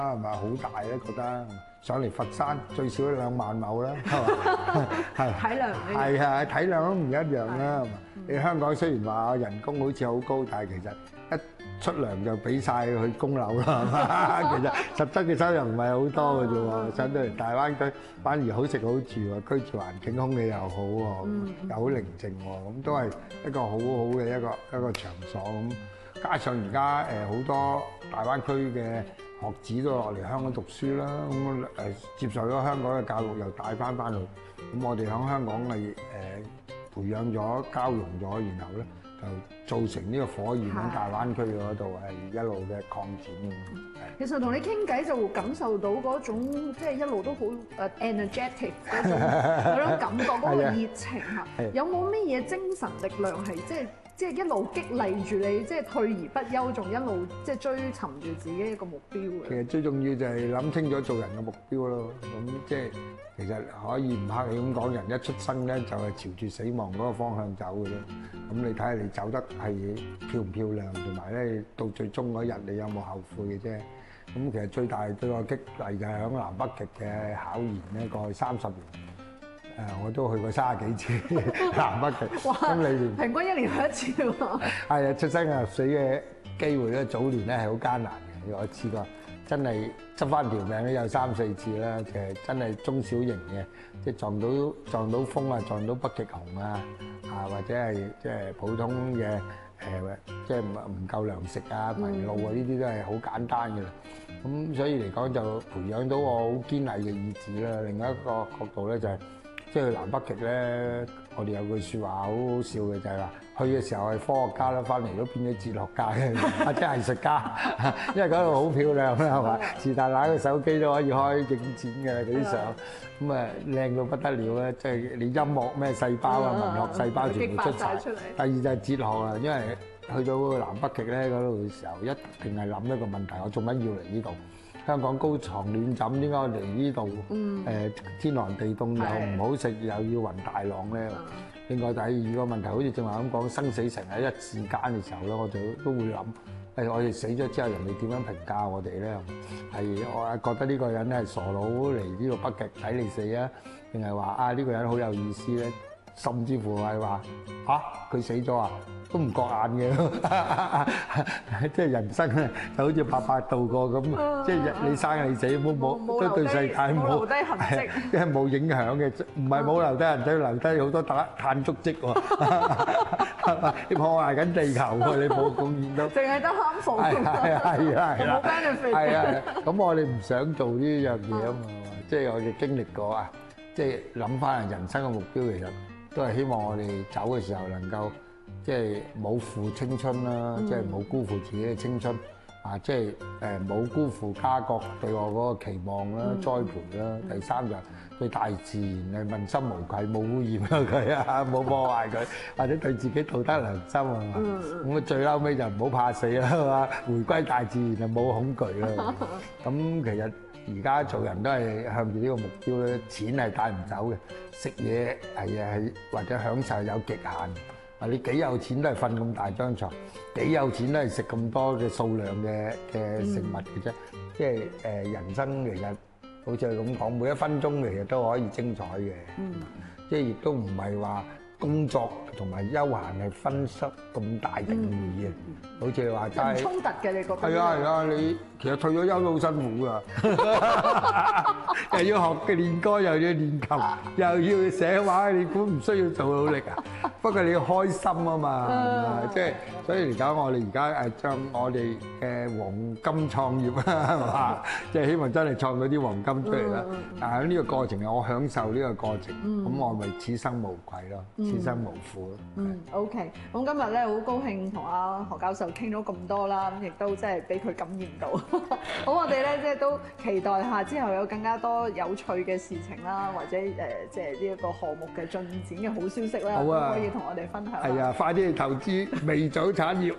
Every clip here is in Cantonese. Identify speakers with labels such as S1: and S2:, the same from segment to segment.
S1: 係咪好大咧？覺得上嚟佛山最少2萬畝啦，係嘛？係
S2: 體量
S1: 係啊，體量都唔一樣啦。你香港雖然話人工好似好高，但係其實一出糧就俾曬去供樓啦，係嘛？其實實質嘅收入唔係好多嘅啫喎。上到嚟大灣區反而好食好住喎，居住環境空氣又好喎，又好寧靜喎，咁都係一個好好嘅一個場所咁。加上而家好多大灣區嘅學子都落嚟香港讀書啦，咁接受咗香港嘅教育又帶翻去，咁我哋喺香港係培養咗、交融咗，然後咧就造成呢個火焰喺大灣區嗰度係一路嘅擴展嘅。
S2: 其實同你傾偈就會感受到嗰種即係一路都好energetic 嗰種感覺，嗰個熱情嚇。有冇乜嘢精神力量係即係一路激勵住你，即係退而不休，仲一路即係追尋住自己一個目標嘅？其
S1: 實最重要就係諗清楚做人嘅目標咯。咁即係其實可以唔客氣咁講，人一出生咧就係朝住死亡嗰個方向走嘅啫。咁你睇下你走得係漂唔漂亮，同埋咧到最終嗰日你有冇後悔嘅啫。咁其實最大對我激勵就係喺南北極嘅考驗咧，過去30年。我都去過30幾次南北極，咁你
S2: 平均1年去1次喎。
S1: 係啊，出生入死嘅機會咧，早年咧係好艱難嘅。我試過真係執翻條命都有3、4次啦。其實真係中小型嘅，即係撞到風啊，撞到北極熊啊，或者係即係普通嘅即係唔夠糧食啊、迷路啊，呢啲都係好簡單嘅啦。咁所以嚟講就培養到我好堅毅嘅意志啦。另外一個角度咧就係。即係去南北極咧，我哋有句説話好好笑嘅，就係話去嘅時候係科學家啦，翻嚟都變咗哲學家嘅，或者藝術家，因為嗰度好漂亮啦，係嘛？是但拿個手機都可以開影展嘅嗰啲相，咁啊靚到不得了咧！即係你音樂咩細胞啊、文學細胞全部出晒。第二就係哲學啦，因為去到南北極咧嗰度嘅時候，一定係諗一個問題：我做乜要嚟呢度？香港高床暖枕，點解我嚟呢度？天寒地凍又唔好食，又要暈大浪咧。另外第二個問題，好似正話咁講，生死成喺一時間嘅時候咧，我哋都會諗：我哋死咗之後，人哋點樣評價我哋咧？係我覺得呢個人咧係傻佬嚟呢度北極睇你死啊，定係話呢個人好有意思咧？甚至乎係話佢死咗啊，都唔覺眼嘅，即係人生咧就好似白白度過咁，即係你生你死冇都對世界冇
S2: 留低痕跡，
S1: 即係冇影響嘅，唔係冇留低痕跡，留低好多碳足跡喎，你破壞緊地球喎，你冇貢獻到，
S2: 淨係得慳房，
S1: 係啦，
S2: 冇 benefit，
S1: 係啊，咁我哋唔想做呢樣嘢啊嘛，即係我哋經歷過啊，即係諗翻人生嘅目標其實。都係希望我哋走嘅時候能夠即係冇負青春啦，即係冇辜負自己嘅青春即係冇辜負家國對我嗰個期望啦、栽培啦。第三就對大自然問心無愧，冇污染佢啊，冇破壞佢，或者對自己道德良心啊嘛。咁最嬲尾就唔好怕死啦，係嘛？回歸大自然就冇恐懼啦。咁其實。而家做人都係向住呢個目標咧，錢係帶唔走嘅，食嘢係或者享受有極限。你幾有錢都係瞓咁大張床，幾有錢都係食咁多嘅數量嘅食物嘅啫。即係人生其實好似係咁講，每一分鐘其實都可以精彩嘅。即係亦都唔係話工作同埋休閒係分出咁大定義嘅。好似你話齋，
S2: 唔衝突嘅，你覺得？
S1: 係啊，你其實退咗休都好辛苦㗎，又要學嘅練歌，又要練琴，又要寫畫，你估唔需要做努力啊？不過你要開心啊嘛，即係所以嚟講，我哋而家將我哋嘅黃金創業啊，係嘛？即係希望真係創到啲黃金出嚟啦。但係喺呢個過程，我享受呢個過程，咁我咪此生無愧咯，此生無負咯。
S2: OK，咁今日咧好高興同阿何教授傾咗咁多啦，咁亦都即係俾佢感染到。好，我哋咧即係都期待下之後有更加多有趣嘅事情啦，或者即係呢一個項目嘅進展嘅好消息啦，好啊，可以同我哋分享。
S1: 係啊，快啲去投資微組產業。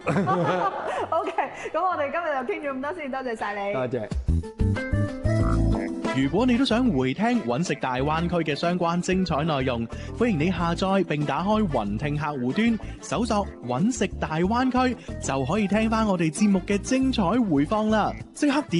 S2: OK，咁我哋今日就傾咗咁多先，多謝晒你。
S1: 多謝。
S3: 如果你都想回聽揾食大灣區嘅相關精彩內容，歡迎你下載並打開雲聽客戶端，搜索揾食大灣區，就可以聽翻我哋節目嘅精彩回放啦！即刻點